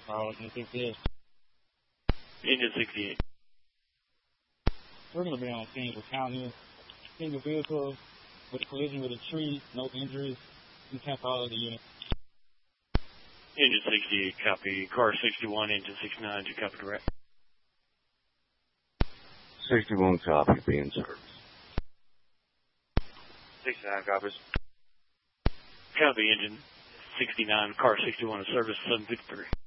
Engine 68. Engine 68. We're going to be on scene with county single vehicle with a collision with a tree, no injuries. You can follow the unit. Engine 68, copy. Car 61, engine 69, do you copy direct? 61 copy, being serviced. 69 copies. Copy, engine 69, car 61 is service 753.